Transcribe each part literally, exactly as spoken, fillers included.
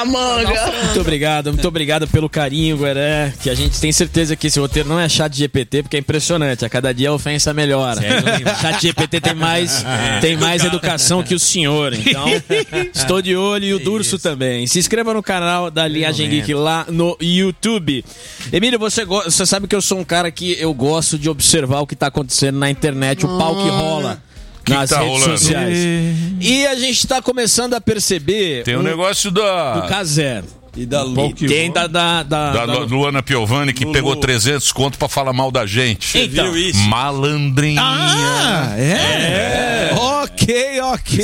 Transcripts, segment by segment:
na manga. Muito obrigado, muito obrigado pelo carinho, Gueré. Que a gente tem certeza que esse roteiro não é chat G P T, porque é impressionante. A cada dia a ofensa melhora. Chat G P T tem mais, tem mais educação que o senhor. Então, estou de olho e o Durso também. Se inscreva no canal da Linhagem Geek lá no YouTube. Emílio, você, go- você sabe que eu sou um cara que eu gosto de observar o que está acontecendo na internet, o pau que rola. Que nas tá redes rolando? sociais. E a gente tá começando a perceber. Tem um, um negócio da. do Caser. E da Lu. Tem da. Da, da, Da, da Lu- Luana Piovani, que Lulu. pegou trezentos conto pra falar mal da gente. Então. Viu isso? Malandrinha. Ah, é? é. Ok,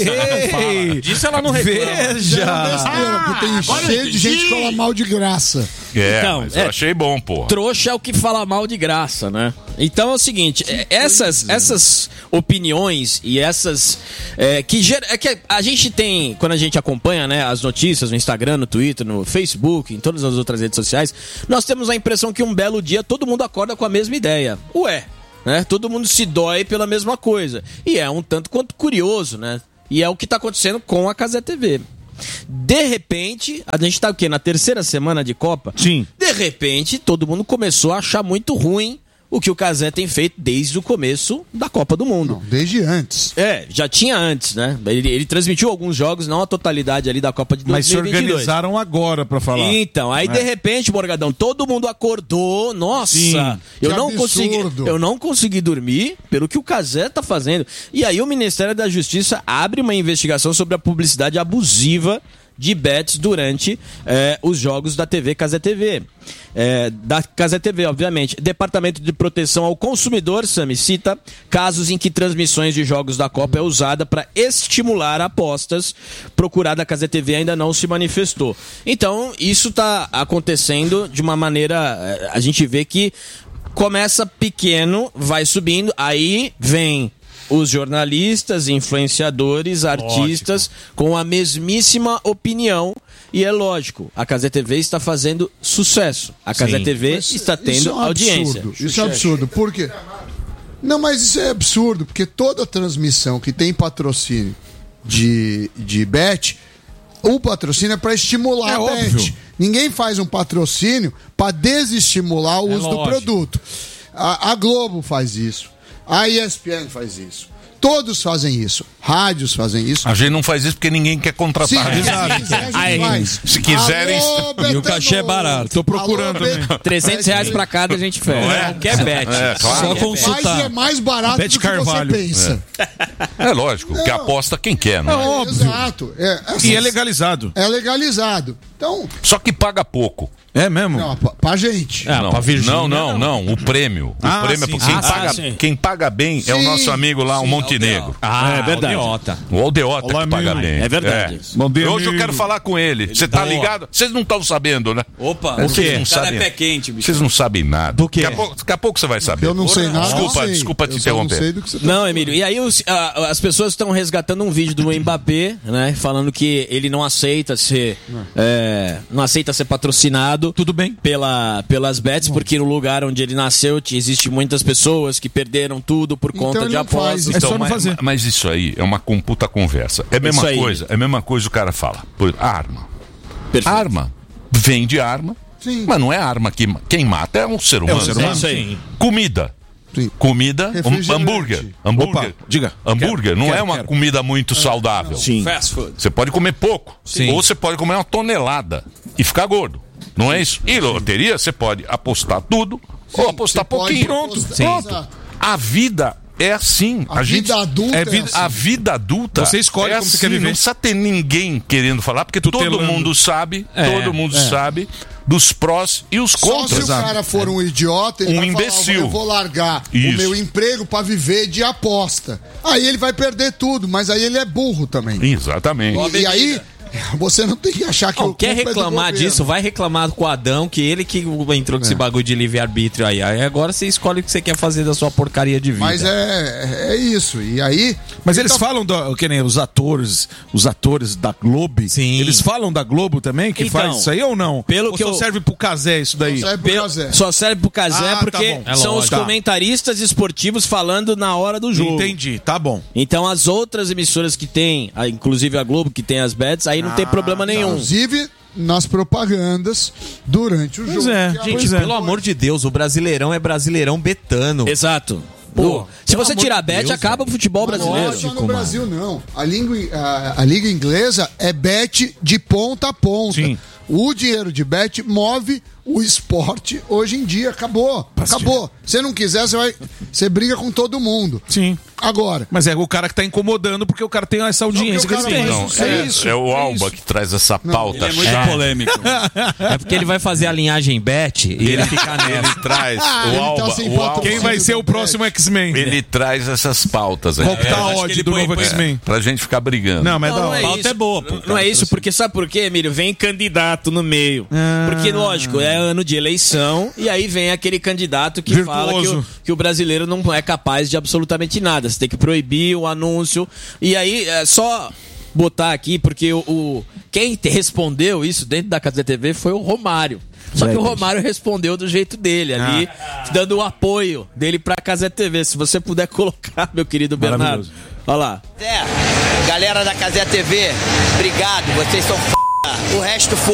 ok. Disso ela não reclama. Veja. Besteira, porque tem cheio de gente que fala mal de graça. É, Então, mas é. eu achei bom, pô. Trouxa é o que fala mal de graça, né? Então é o seguinte, é, essas, essas opiniões e essas... É, que, ger- é que a gente tem, quando a gente acompanha, né, as notícias no Instagram, no Twitter, no Facebook, em todas as outras redes sociais, nós temos a impressão que um belo dia todo mundo acorda com a mesma ideia. Ué, né? Todo mundo se dói pela mesma coisa. E é um tanto quanto curioso, né? E é o que está acontecendo com a Cazé T V. De repente, a gente tá o quê? Na terceira semana de Copa? Sim. De repente, todo mundo começou a achar muito ruim o que o Cazé tem feito desde o começo da Copa do Mundo. Não, desde antes. É, já tinha antes, né? Ele, ele transmitiu alguns jogos, não a totalidade ali da Copa de Mas se dois mil e vinte e dois. organizaram agora pra falar. Então, aí É. de repente, Morgadão, todo mundo acordou. Nossa, Sim, eu que não absurdo. consegui, eu não consegui dormir pelo que o Cazé tá fazendo. E aí o Ministério da Justiça abre uma investigação sobre a publicidade abusiva de bets durante eh, os jogos da T V Cazé T V. É, da Cazé T V, obviamente. Departamento de Proteção ao Consumidor, Sami, cita casos em que transmissões de jogos da Copa é usada para estimular apostas. Procurada a Cazé T V ainda não se manifestou. Então, isso está acontecendo de uma maneira... A gente vê que começa pequeno, vai subindo, aí vem... os jornalistas, influenciadores, artistas com a mesmíssima opinião. E é lógico, a Cazé T V está fazendo sucesso. A Cazé T V Mas está tendo isso é um audiência. Absurdo, isso é absurdo. Por quê? Não, mas isso é absurdo, porque toda transmissão que tem patrocínio de, de bet, o patrocínio é para estimular É a óbvio. bet. Ninguém faz um patrocínio para desestimular o É uso do lógico. produto. A, a Globo faz isso. A E S P N faz isso. Todos fazem isso. Rádios fazem isso. A gente não faz isso porque ninguém quer contratar. Sim, exato. se quiser, a gente Aí, faz. se quiserem- Alô, E o cachê é Betano. barato. Tô procurando Alô, também. Bet- trezentos reais pra cada a gente fecha. Não é? Quer bet. É, claro. Só Mas consultar. é mais barato Bete do que Carvalho. você pensa. É lógico, que aposta quem quer, não é? óbvio. Exato. É, assim, E é legalizado. é legalizado. Então, Só que paga pouco. É mesmo? não, pra, pra gente. Ah, não, pra Virgínia, não, não, não, o prêmio. O Ah, prêmio sim, é porque quem, sim. paga, Ah, sim. quem paga bem é o Sim, nosso amigo lá, o sim, Montenegro. Ah, É verdade. Aldeota. O Aldeota Olá, que paga amigo. bem. É verdade. Bom dia, Hoje eu amigo. quero falar com ele. Você tá Boa. ligado? Vocês não estão sabendo, né? Opa, Vocês o quê? não O cara sabem. é pé quente, bicho. Vocês não sabem nada. Do quê? Daqui a pouco, daqui a pouco você vai saber. Eu não sei nada. Desculpa, eu sei. desculpa te eu só interromper. Não, sei do que você tá Não, falando. Emílio, e aí os- a- as pessoas estão resgatando um vídeo do Mbappé, né? Falando que ele não aceita ser. é, não aceita ser patrocinado. Tudo bem. Pela, pelas bets, porque no lugar onde ele nasceu t- existe muitas pessoas que perderam tudo por Então conta ele de não apostas. faz. É só não mas, fazer. mas isso aí é uma com- puta conversa. É a mesma Isso aí. coisa. É a mesma coisa o cara fala. Por, arma. Perfeito. Arma. Vende arma. Sim. Mas não é arma que quem mata é um ser humano. ser humano. É isso aí. Comida. Sim. Comida, um Refrigerante. hambúrguer. Hambúrguer. Opa, diga. Hambúrguer não Quero, é uma quero. comida muito saudável. Sim. Fast food. Você pode comer pouco. Sim. Ou você pode comer uma tonelada e ficar gordo. Não é isso? E loteria, você pode apostar tudo ou apostar você pode pouquinho. apostar- Pronto. Sim. Pronto. Exato. A vida é assim. A vida adulta é é vida, assim. A vida adulta. Você escolhe é como você assim, quer viver. Não precisa ter ninguém querendo falar, porque todo Tutelando. mundo sabe, É, todo mundo sabe dos prós e os Só contras. se o cara for um idiota, ele Um vai imbecil. falar, eu vou largar Isso. o meu emprego pra viver de aposta. Aí ele vai perder tudo, mas aí ele é burro também. Exatamente. E, e aí, você não tem que achar que Não, o quer culpa é do reclamar governo. disso, vai reclamar com o Adão, que ele que entrou com esse bagulho de livre-arbítrio aí. Aí agora você escolhe o que você quer fazer da sua porcaria de vida. Mas é, é isso. E aí. Mas eles então, falam, do, que nem os atores, os atores da Globo, Sim. eles falam da Globo também, que Então, faz isso aí ou não? pelo ou que só eu- serve pro Casé isso daí? Só é pro Pelo- Casé. Só serve pro Casé Ah, tá porque bom. É são os lógico. comentaristas esportivos falando na hora do jogo. Entendi, tá bom. Então as outras emissoras que tem, a- inclusive a Globo, que tem as bets, aí não tem problema nenhum. Inclusive, nas propagandas durante o Pois jogo. é, Que Gente, Pois é. pelo amor de Deus, o Brasileirão é Brasileirão betano. Exato. Pô, Se pelo você amor tirar a de bet, Deus, acaba o futebol Mas não brasileiro. é só no Brasil, não. A, língua, a, a Liga Inglesa é bet de ponta a ponta. Sim. O dinheiro de bet move o esporte hoje em dia. Acabou. Acabou. Se não quiser, você vai. Você briga com todo mundo. Sim. Agora. Mas é o cara que tá incomodando porque o cara tem essa audiência que Não, ele porque o tem. cara Não, faz é, É isso, é o é Alba isso. que traz essa pauta É muito chata. polêmico. É porque ele vai fazer a linhagem bet e ele fica Ele nessa. traz Ah, o ele tá Alba, sem o Alba patrocínio. Quem vai ser o próximo X-Men? ele traz essas pautas aí. Qual que tá acho a que odd ele do põe- novo põe- X-Men? Pra gente ficar brigando. Não, mas Não, da não é hora. pauta isso. é boa, pô, Não cara, é isso, porque sabe por quê, Emílio? Vem candidato no meio. Porque, lógico, é ano de eleição e aí vem aquele candidato que Virtuoso. fala que o, que o brasileiro não é capaz de absolutamente nada. Você tem que proibir o anúncio. E aí, é só botar aqui, porque o, o- quem te respondeu isso dentro da Casa da T V foi o Romário. Só que o Romário respondeu do jeito dele, ali, dando o apoio dele pra Casa T V. Se você puder colocar, meu querido Bernardo. Maravilhoso. Olha lá. Zé, galera da Casé T V, obrigado, vocês são f***. O resto f***.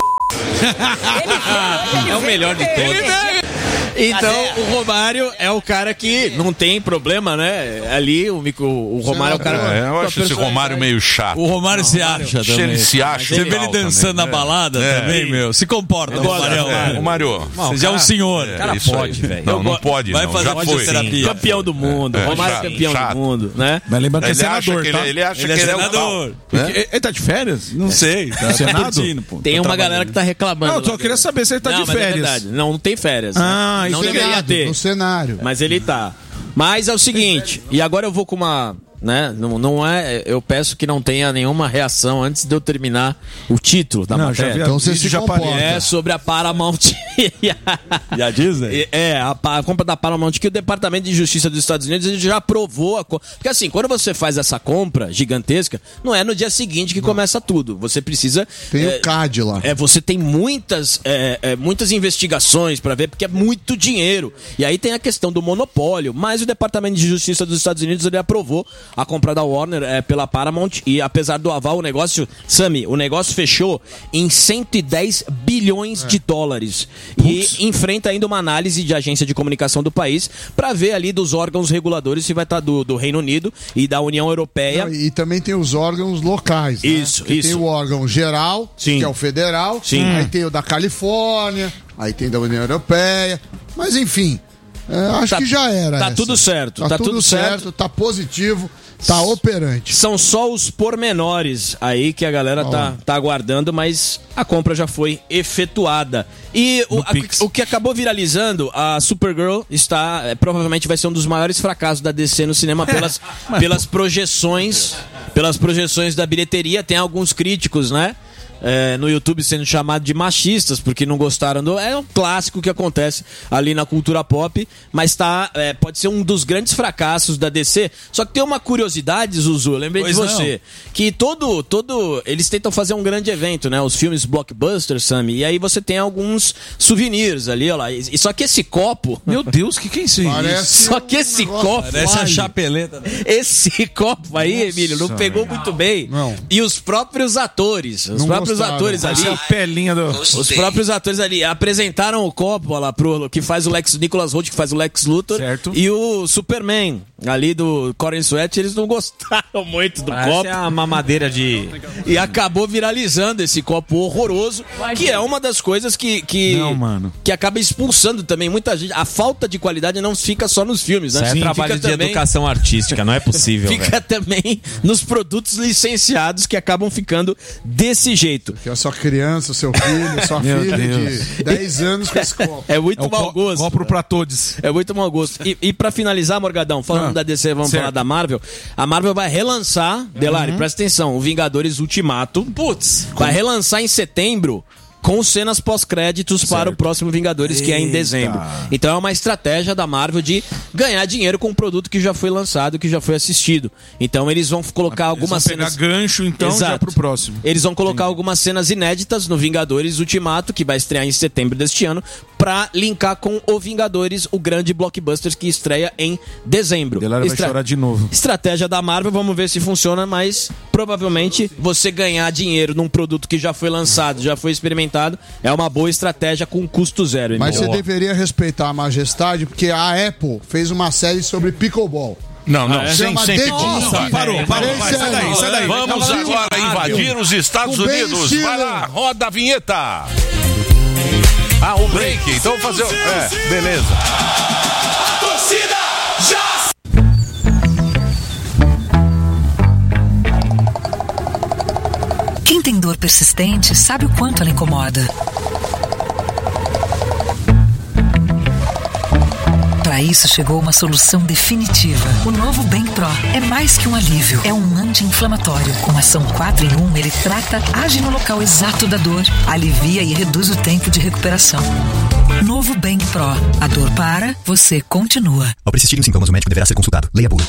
É o melhor de todos. Então, Cadê? o Romário é o cara que não tem problema, né? Ali, o, micro, o Romário é o cara. É, eu com a acho esse Romário meio chato. O Romário se acha Ele também. se acha Você vê ele legal dançando também, na né? balada É. também, meu. Se comporta, gosto, Romário. É, o Mário. Você já é um senhor. É, cara isso pode, aí. velho. Não, Eu não go- pode, Vai não. fazer Já foi. fisioterapia. Campeão do mundo. É, Romário é chato, campeão chato. do mundo, né? Mas lembrando que é Ele acha senador, que tá? ele, ele acha Ele é que ele é o senador. tal. Né? Ele, ele tá de férias? Não sei. Tá, Senado? tá curtindo, pô. Tem Tá uma trabalhando. galera que tá reclamando. Não, eu só lá. queria saber se ele tá não, de mas é férias. verdade. Não, não tem férias. Ah, né? Não isso é deveria Senado, ter. no cenário. Mas ele tá. Mas é o seguinte, e agora eu vou com uma. Né? Não, não é. Eu peço que não tenha nenhuma reação antes de eu terminar o título da Não, já matéria. vi a Então você vídeo, se já comporta. parei. É sobre a Paramount. E a Disney? É, a, pa- a compra da Paramount, que o Departamento de Justiça dos Estados Unidos ele já aprovou a compra. Porque assim, quando você faz essa compra gigantesca, não é no dia seguinte que começa tudo. Você precisa. Tem é, o C A D lá. É, você tem muitas, é, é, muitas investigações pra ver, porque é muito dinheiro. E aí tem a questão do monopólio. Mas o Departamento de Justiça dos Estados Unidos ele aprovou a compra da Warner é, pela Paramount. E apesar do aval, o negócio, Sami, o negócio fechou em cento e dez bilhões de dólares. E enfrenta ainda uma análise de agência de comunicação do país pra ver ali dos órgãos reguladores se vai estar do, do Reino Unido e da União Europeia. Não, e também tem os órgãos locais. Né? Isso, Porque isso. Tem o órgão geral, Sim. que é o federal. Sim. Aí tem o da Califórnia, aí tem da União Europeia. Mas enfim, é, acho Tá- que já era. tá essa. tudo certo, Tá, tá tudo tudo certo, certo. tá positivo, tá operante. São só os pormenores aí que a galera tá, tá aguardando, mas a compra já foi efetuada. E o, a- o que acabou viralizando, a Supergirl está, é, provavelmente vai ser um dos maiores fracassos da D C no cinema pelas, pelas projeções, pelas projeções da bilheteria. Tem alguns críticos, né? É, no YouTube sendo chamado de machistas porque não gostaram do. É um clássico que acontece ali na cultura pop, mas tá, é, pode ser um dos grandes fracassos da D C. Só que tem uma curiosidade, Zuzu, eu lembrei Pois de você, que todo, todo. Eles tentam fazer um grande evento, né? Os filmes blockbuster, Sammy, e aí você tem alguns souvenirs ali, ó lá. E, e só que esse copo. Meu Deus, o que, que é isso aí? Parece Só um que esse negócio copo. Parece a fly. chapeleta. Esse copo aí, Emílio, não pegou muito bem. Não. E os próprios atores, os Não próprios gostaram. atores ali. Essa é a pelinha do... Os próprios atores ali apresentaram o copo ó lá pro que faz o Lex Nicholas Hoult, que faz o Lex Luthor, Certo. e o Superman ali do Corey Sweat, eles não gostaram muito do Parece copo a mamadeira de... e acabou viralizando esse copo horroroso, que é uma das coisas que que, Não, mano. que acaba expulsando também muita gente. A falta de qualidade não fica só nos filmes, né? Isso é Sim, trabalho fica de também- educação artística, não é possível, velho. Fica também nos produtos licenciados que acabam ficando desse jeito. Que a sua criança, seu filho, sua Meu filha Deus. de dez anos com esse copo. É muito É o mau co- gosto. copo pra todos. É muito mau gosto. E, e pra finalizar, Morgadão, falando Ah, da D C, vamos certo. falar da Marvel. A Marvel vai relançar, Delari, presta atenção, o Vingadores Ultimato. Putz! Vai relançar em setembro com cenas pós-créditos para o próximo Vingadores, que é em dezembro. Então é uma estratégia da Marvel de ganhar dinheiro com um produto que já foi lançado, que já foi assistido. Então eles vão colocar algumas Eles vão cenas... pegar gancho, então, já Exato. pro próximo. Eles vão colocar algumas cenas inéditas no Vingadores Ultimato, que vai estrear em setembro deste ano, pra linkar com o Vingadores, o grande blockbuster que estreia em dezembro. Delari vai chorar de novo. Estratégia da Marvel, vamos ver se funciona, mas provavelmente você ganhar dinheiro num produto que já foi lançado, já foi experimentado, é uma boa estratégia com custo zero. Mas irmão. você deveria respeitar a majestade, porque a Apple fez uma série sobre pickleball. Não, não, Ah, é? sem, Chama sem The pickleball. Disney. Vai, Parou, parou, Bem vai, sai sério. daí, sai daí. Vamos Tá agora invadir os Estados O Ben Unidos. Stiller. Vai lá, roda a vinheta. Ah, o break. Então vamos fazer o... É, beleza. Quem tem dor persistente sabe o quanto ela incomoda. Para isso chegou uma solução definitiva. O novo Bem Pro é mais que um alívio, é um anti-inflamatório. Com ação quatro em um, ele trata, age no local exato da dor, alivia e reduz o tempo de recuperação. Novo Bem Pro. A dor para, você continua. Ao persistirem os sintomas, o médico deverá ser consultado. Leia a bula.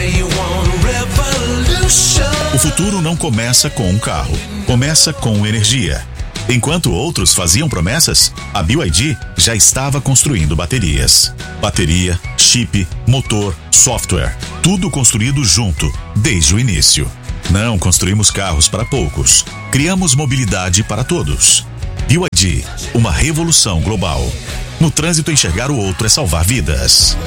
O futuro não começa com um carro, começa com energia. Enquanto outros faziam promessas, a B Y D já estava construindo baterias. Bateria, chip, motor, software, tudo construído junto, desde o início. Não construímos carros para poucos, criamos mobilidade para todos. B Y D, uma revolução global. No trânsito, enxergar o outro é salvar vidas.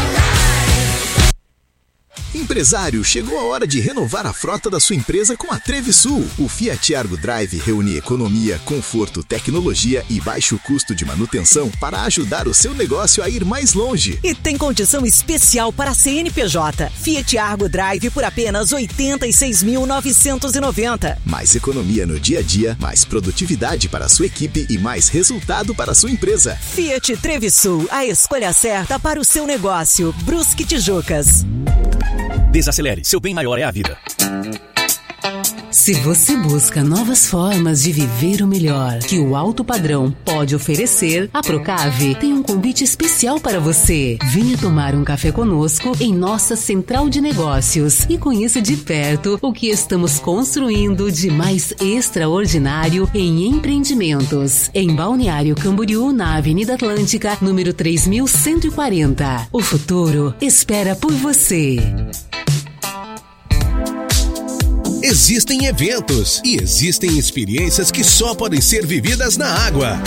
Empresário, chegou a hora de renovar a frota da sua empresa com a Trevisul. O Fiat Argo Drive reúne economia, conforto, tecnologia e baixo custo de manutenção para ajudar o seu negócio a ir mais longe. E tem condição especial para a C N P J. Fiat Argo Drive por apenas oitenta e seis mil novecentos e noventa. Mais economia no dia a dia, mais produtividade para a sua equipe e mais resultado para a sua empresa. Fiat Trevisul, a escolha certa para o seu negócio. Brusque Tijucas. Desacelere, seu bem maior é a vida. Se você busca novas formas de viver o melhor que o alto padrão pode oferecer, a Procave tem um convite especial para você. Venha tomar um café conosco em nossa central de negócios e conheça de perto o que estamos construindo de mais extraordinário em empreendimentos. Em Balneário Camboriú, na Avenida Atlântica, número três mil cento e quarenta. O futuro espera por você. Existem eventos e existem experiências que só podem ser vividas na água.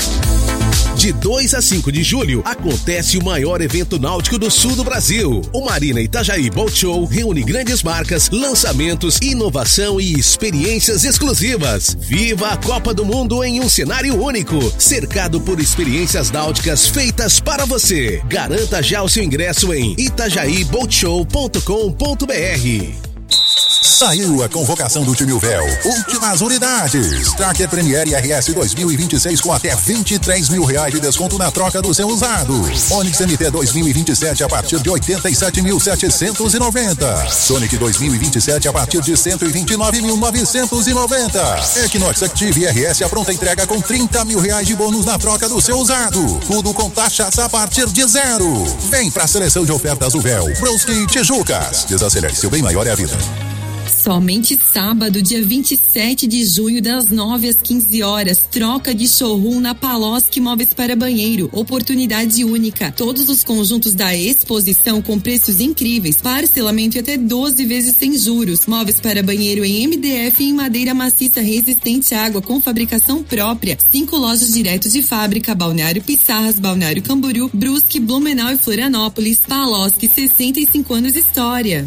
De dois a cinco de julho, acontece o maior evento náutico do sul do Brasil. O Marina Itajaí Boat Show reúne grandes marcas, lançamentos, inovação e experiências exclusivas. Viva a Copa do Mundo em um cenário único, cercado por experiências náuticas feitas para você. Garanta já o seu ingresso em itajaí boat show ponto com ponto b r. Saiu a convocação do time Uvel. Últimas unidades. Tracker Premier R S dois mil e vinte e seis com até vinte e três mil reais de desconto na troca do seu usado. Onix M T dois mil e vinte e sete a partir de oitenta e sete mil setecentos e noventa. Sonic dois mil e vinte e sete a partir de cento e vinte e nove mil novecentos e noventa. Equinox Active R S a pronta entrega com trinta mil reais de bônus na troca do seu usado. Tudo com taxas a partir de zero. Vem pra seleção de ofertas Uvel. Brusque Tijucas. Desacelere, seu bem maior é a vida. Somente sábado, dia vinte e sete de junho, das nove às quinze horas, troca de showroom na Paloski Móveis para Banheiro. Oportunidade única. Todos os conjuntos da exposição com preços incríveis. Parcelamento até doze vezes sem juros. Móveis para banheiro em M D F e em madeira maciça resistente à água com fabricação própria. Cinco lojas direto de fábrica: Balneário Pissarras, Balneário Camboriú, Brusque, Blumenau e Florianópolis. Paloski, sessenta e cinco anos de história.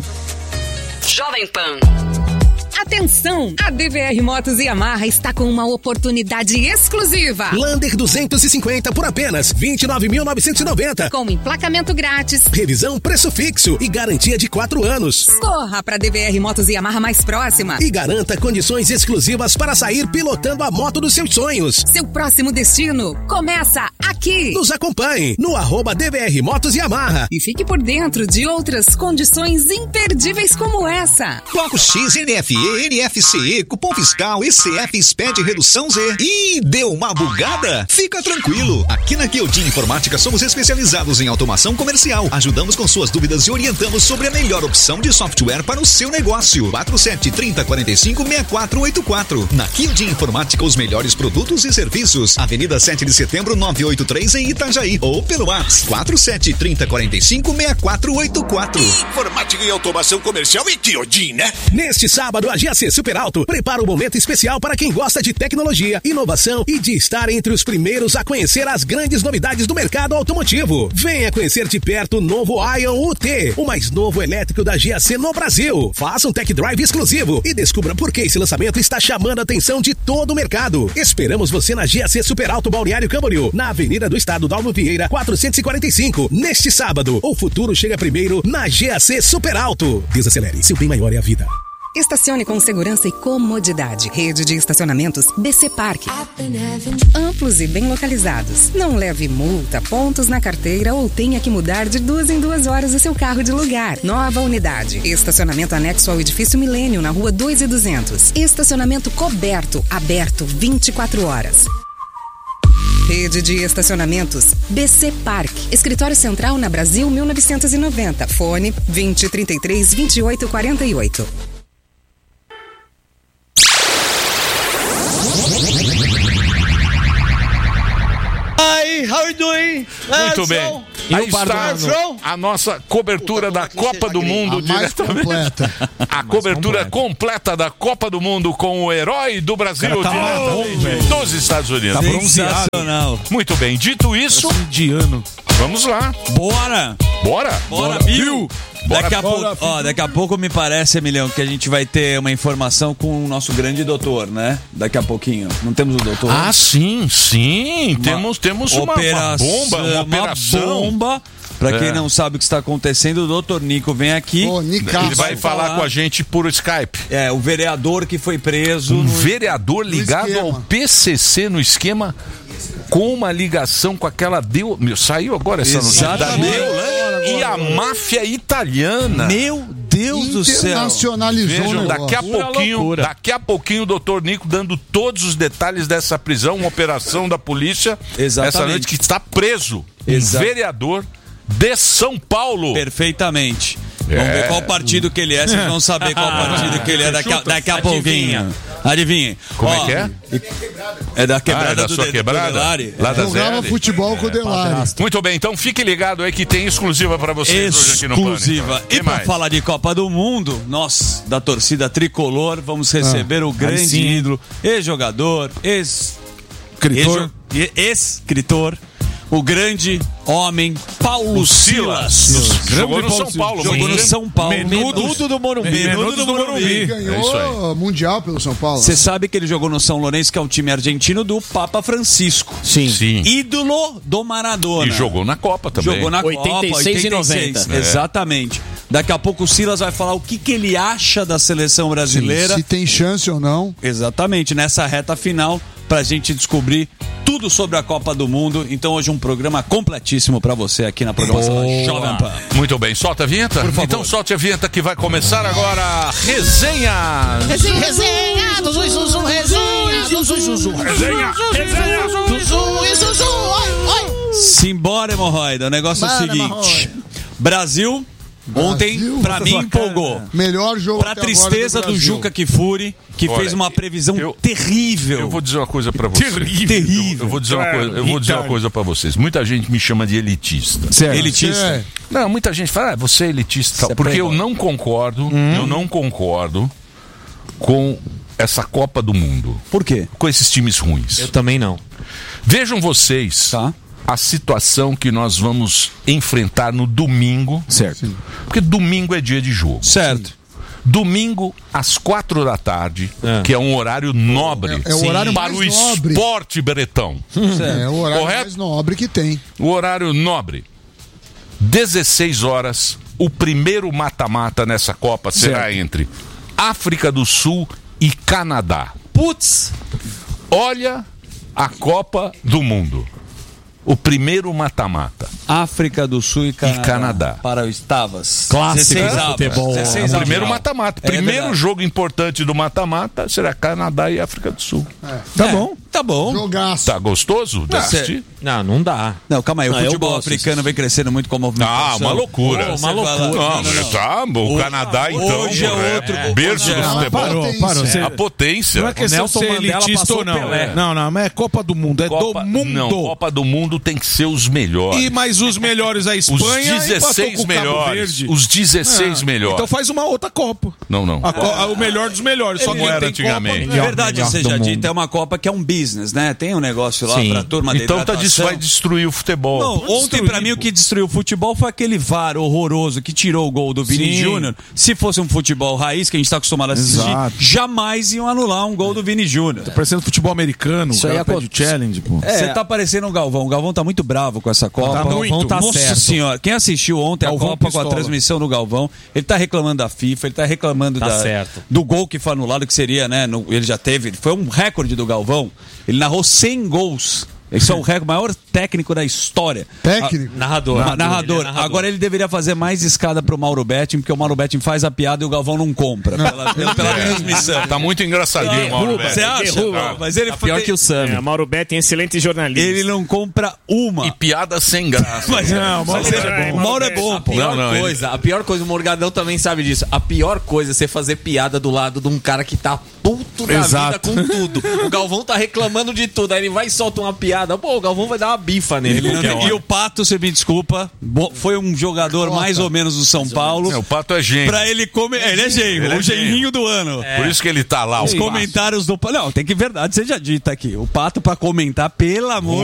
Jovem Pan. Atenção! A D V R Motos e Yamaha está com uma oportunidade exclusiva. Lander duzentos e cinquenta por apenas vinte e nove mil novecentos e noventa. Com emplacamento grátis, revisão preço fixo e garantia de quatro anos. Corra para a D V R Motos e Yamaha mais próxima e garanta condições exclusivas para sair pilotando a moto dos seus sonhos. Seu próximo destino começa aqui. Nos acompanhe no arroba D V R Motos e Yamaha e fique por dentro de outras condições imperdíveis como essa. Bloco X N F E N F C E, cupom fiscal E C F Sped Redução Z. Ih, deu uma bugada? Fica tranquilo. Aqui na Kyojin Informática somos especializados em automação comercial. Ajudamos com suas dúvidas e orientamos sobre a melhor opção de software para o seu negócio. quatro sete três zero quatro cinco seis quatro oito quatro. Na Kyojin Informática, os melhores produtos e serviços. Avenida sete de setembro, novecentos e oitenta e três em Itajaí. Ou pelo WhatsApp quatro sete três zero quatro cinco seis quatro oito quatro. Informática e automação comercial e Kyojin, né? Neste sábado, a G A C Super Alto prepara um momento especial para quem gosta de tecnologia, inovação e de estar entre os primeiros a conhecer as grandes novidades do mercado automotivo. Venha conhecer de perto o novo Ion U T, o mais novo elétrico da G A C no Brasil. Faça um tech drive exclusivo e descubra por que esse lançamento está chamando a atenção de todo o mercado. Esperamos você na G A C Super Alto Balneário Camboriú, na Avenida do Estado Dalmo Vieira, quatrocentos e quarenta e cinco. Neste sábado, o futuro chega primeiro na G A C Super Alto. Desacelere, seu bem maior é a vida. Estacione com segurança e comodidade. Rede de estacionamentos B C Parque. Amplos e bem localizados. Não leve multa, pontos na carteira ou tenha que mudar de duas em duas horas o seu carro de lugar. Nova unidade. Estacionamento anexo ao edifício Milênio, na rua dois e duzentos. Estacionamento coberto, aberto vinte e quatro horas. Rede de estacionamentos B C Parque. Escritório Central na Brasil mil novecentos e noventa. Fone vinte, trinta e três, vinte e oito, quarenta e oito. Hi, how are you doing? Muito bem. Aí está a nossa cobertura da Copa do Mundo diretamente. A cobertura completa da Copa do Mundo com o herói do Brasil diretamente dos Estados Unidos. Tá sensacional. Muito bem. Dito isso, indiano. Vamos lá. Bora. Bora. Bora, Bill. Bora, daqui, a bora, pouco, ó, daqui a pouco me parece, Emilhão, que a gente vai ter uma informação com o nosso grande doutor, né? Daqui a pouquinho. Não temos o doutor? Ah, sim, sim. Uma temos temos uma, opera... uma bomba, uma, uma operação. bomba. Pra É. quem não sabe o que está acontecendo, o doutor Nico vem aqui. Ô, Nicaço. Ele vai falar com a gente por Skype. É, o vereador que foi preso. Um no... vereador ligado esquema. ao P C C no esquema com uma ligação com aquela... Deu... Meu, saiu agora essa notícia da Exatamente. Deolane e a máfia italiana. Meu Deus do céu. Internacionalizou o Vejam, negócio. daqui a pouquinho, daqui a pouquinho o doutor Nico dando todos os detalhes dessa prisão, uma operação da polícia Exatamente. essa noite que está preso um Exato. vereador de São Paulo. Perfeitamente. É. Vamos ver qual partido que ele é, vocês vão saber qual partido que ele é daqui a, daqui a pouquinho. Adivinhem. Como Ó, é que é? É da quebrada Ah, é da do sua Ded- quebrada? do Delari. Lá da Jogava Zé. futebol com o Delari. Muito bem, então fique ligado aí que tem exclusiva pra vocês hoje aqui no Pânico. Exclusiva. Que E pra mais? falar de Copa do Mundo, nós, da torcida tricolor, vamos receber o grande sim. ídolo, ex-jogador, ex... Escritor. ex- ex-escritor, o grande homem Paulo Silas. Silas. Jogou no Paulo São Paulo. Jogou muito no bem. São Paulo. Menudo do Morumbi. Menudo do Morumbi. Ganhou É isso aí. Mundial pelo São Paulo. Você sabe que ele jogou no São Lourenço, que é um time argentino do Papa Francisco. Sim. Sim. Ídolo do Maradona. E jogou na Copa também. Jogou na oitenta e Copa, seis e oitenta e seis. noventa. É. Exatamente. Daqui a pouco o Silas vai falar o que, que ele acha da seleção brasileira. Se tem chance ou não. Exatamente, nessa reta final, pra gente descobrir tudo sobre a Copa do Mundo. Então hoje um programa completíssimo pra você aqui na programação da Jovem Pan. Muito bem, solta a vinheta? Por favor. Então solte a vinheta que vai começar agora a resenha. Resenha, resenha, do Zui Zuzu, resenha, do Zui Zuzu. Resenha, resenha. Zuzu e Zuzu, oi, oi. Simbora, hemorroida. O negócio é o Bora, seguinte: hemorroida. Brasil, ontem, Brasil, pra mim, empolgou. Melhor jogo Pra até agora tristeza do, Brasil. Juca Kfouri, que Olha, fez uma previsão eu- terrível. Eu vou dizer uma coisa pra vocês. Terrível. Eu, eu vou dizer uma coisa, eu vou dizer uma coisa para vocês. Muita gente me chama de elitista. Certo. Elitista. É. Não, muita gente fala, ah, você é elitista, tal. Você é Porque eu playboy. não concordo, eu não concordo com essa Copa do Mundo, Por quê? com esses times ruins. Eu também não. Vejam vocês Tá. a situação que nós vamos enfrentar no domingo. Certo. Porque domingo é dia de jogo. Certo. Domingo, às quatro da tarde, É. que é um horário nobre É- é o horário para o mais nobre. esporte bretão. É o horário Correto? mais nobre que tem. O horário nobre. dezesseis horas, o primeiro mata-mata nessa Copa será entre África do Sul e Canadá. Putz! Olha a Copa do Mundo. o primeiro mata-mata. África do Sul e Canadá. E Canadá. Para os Tavas. Clássico dezesseis de futebol. dezesseis O primeiro mata-mata. O É primeiro verdade. jogo importante do mata-mata será Canadá e África do Sul. Tá bom. Tá bom. Jogaço. Tá gostoso de Ah, assistir? Não, não dá. Não, calma aí. O Ah, eu futebol gosto africano vem crescendo muito com a movimentação. Ah, uma loucura. Pô, uma Você fala- loucura. Não, não, não. tá bom. O Canadá, então, hoje é outro- é berço hoje é- do Não, futebol. parou, parou. Você- A potência. Não é questão de Nelson ser Mandela elitista passou ou não. Pelé. Não, não, mas é Copa do Mundo, é Copa, do mundo. Não, Copa do Mundo tem que ser os melhores. E mais os melhores a Espanha Os empatou dezesseis com o Cabo melhores. Verde. Os dezesseis Ah, melhores. Então faz uma outra Copa. Não, não. A co- a- o melhor dos melhores. Só Como quem era tem antigamente. Copa, É verdade, melhor seja do mundo. dita, é uma Copa que é um business, né? Tem um negócio lá Sim. pra turma da Então tá, dis- hidratação. vai destruir o futebol. Não, ontem pra mim o que destruiu o futebol foi aquele V A R horroroso que tirou o gol do Vini Sim. Júnior. Se fosse um futebol raiz que a gente tá acostumado a assistir, Exato. jamais iam anular um gol do Vini Júnior. Tá parecendo futebol americano. Isso o cara aí pede acontece. challenge, pô. Você tá parecendo o Galvão. O Galvão tá muito bravo com essa Copa. Tá muito. Tá Nossa certo. senhora, quem assistiu ontem Galvão a Copa pistola. com a transmissão do Galvão, ele tá reclamando da FIFA, ele tá reclamando Tá da- certo. do gol que foi anulado, que seria, né? no- ele já teve, foi um recorde do Galvão. Ele narrou cem gols. Esse é o recorde, maior técnico da história. Técnico. Narrador. Ma- narrador. Ele é narrador. Agora ele deveria fazer mais escada pro Mauro Betting, porque o Mauro Betting faz a piada e o Galvão não compra. Pela, pela, pela transmissão. Tá muito engraçadinho, Mauro Você Betti. acha? Derruba. Mas ele Tá pior que o Sam. É, Mauro Betti é excelente jornalista. Ele não compra uma. E piada sem graça. Mas Não, mas Mauro ele- é bom. o Mauro é bom, A pô. pior Não, não, ele- coisa, a pior coisa, o Morgadão também sabe disso. A pior coisa é você fazer piada do lado de um cara que tá puto da Exato. vida com tudo. O Galvão tá reclamando de tudo. Aí ele vai e solta uma piada. Pô, o Galvão vai dar uma bifa nele. Ele não qualquer tem- hora. E o Pato, você me desculpa, bo- foi um jogador mais ou menos do São Paulo. É, o Pato é gênio. Pra ele comer. Ele é genro, Ele é o genrinho do ano. Por isso que ele tá lá. Os o Pato. comentários do. Não, tem que verdade seja dita aqui. O Pato pra comentar, pelo amor